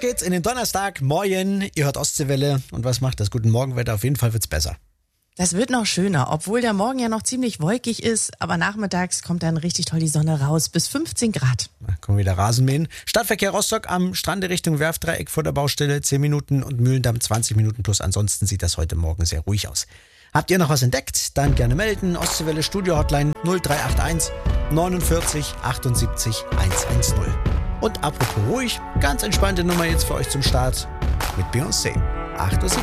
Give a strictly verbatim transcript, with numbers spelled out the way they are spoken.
geht's in den Donnerstag. Morgen, ihr hört Ostseewelle. Und was macht das guten Morgenwetter? Auf jeden Fall wird's besser. Das wird noch schöner, obwohl der Morgen ja noch ziemlich wolkig ist. Aber nachmittags kommt dann richtig toll die Sonne raus. Bis fünfzehn Grad. Na, kommen wir wieder Rasenmähen. Stadtverkehr Rostock am Strande Richtung Werftdreieck vor der Baustelle zehn Minuten und Mühlendamm zwanzig Minuten plus. Ansonsten sieht das heute Morgen sehr ruhig aus. Habt ihr noch was entdeckt? Dann gerne melden. Ostseewelle Studio Hotline null drei acht eins neunundvierzig achtundsiebzig hundertzehn. Und apropos ruhig, ganz entspannte Nummer jetzt für euch zum Start mit Beyoncé. acht Uhr siebzehn.